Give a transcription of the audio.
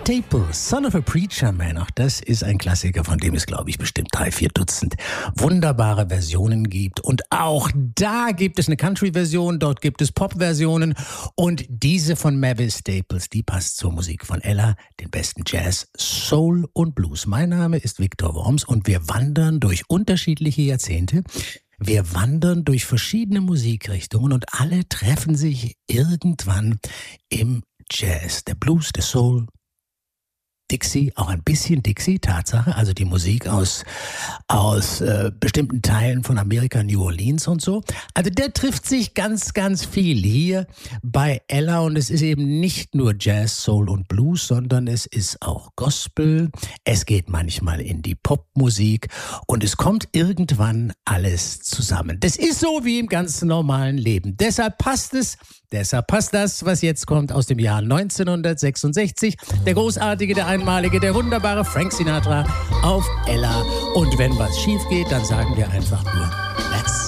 Staples, Son of a Preacher Man, auch das ist ein Klassiker, von dem es, glaube ich, bestimmt 3-4 Dutzend wunderbare Versionen gibt. Und auch da gibt es eine Country-Version, dort gibt es Pop-Versionen. Und diese von Mavis Staples, die passt zur Musik von Ella, den besten Jazz, Soul und Blues. Mein Name ist Viktor Worms und wir wandern durch unterschiedliche Jahrzehnte. Wir wandern durch verschiedene Musikrichtungen und alle treffen sich irgendwann im Jazz. Der Blues, der Soul, Dixie, auch ein bisschen Dixie, Tatsache, also die Musik aus bestimmten Teilen von Amerika, New Orleans und so. Also der trifft sich ganz, ganz viel hier bei Ella und es ist eben nicht nur Jazz, Soul und Blues, sondern es ist auch Gospel, es geht manchmal in die Popmusik und es kommt irgendwann alles zusammen. Das ist so wie im ganz normalen Leben. Deshalb passt das, was jetzt kommt aus dem Jahr 1966. Der großartige, der einmalige, der wunderbare Frank Sinatra auf Ella. Und wenn was schief geht, dann sagen wir einfach nur, let's